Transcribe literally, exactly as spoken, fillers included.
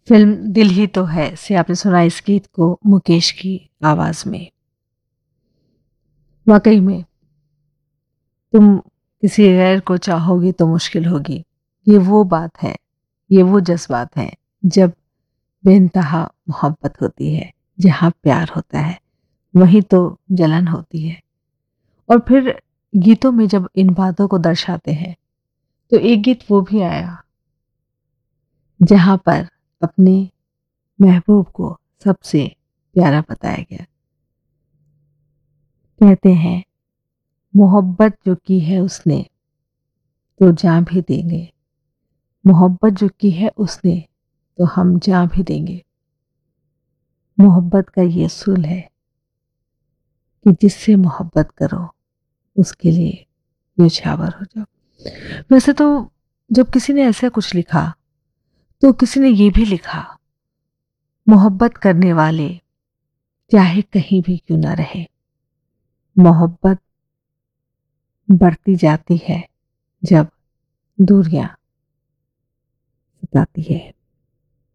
Film दिल ही तो है से आपने सुना इस गीत को मुकेश की आवाज में। वाकई में तुम किसी गैर को चाहोगी तो मुश्किल होगी, ये वो बात है, ये वो जज्बात है जब बेइंतहा मोहब्बत होती है। जहाँ प्यार होता है वहीं तो जलन होती है। और फिर गीतों में जब इन बातों को दर्शाते हैं तो एक गीत वो भी आया जहाँ पर अपने महबूब को सबसे प्यारा बताया गया। कहते हैं मोहब्बत जो की है उसने तो जान भी देंगे, मोहब्बत जो की है उसने तो हम जान भी देंगे। मोहब्बत का ये असूल है कि जिससे मोहब्बत करो उसके लिए न्यौछावर हो जाओ। वैसे तो जब किसी ने ऐसा कुछ लिखा तो किसी ने ये भी लिखा, मोहब्बत करने वाले चाहे कहीं भी क्यों ना रहे, मोहब्बत बढ़ती जाती है जब दूरियां सताती है।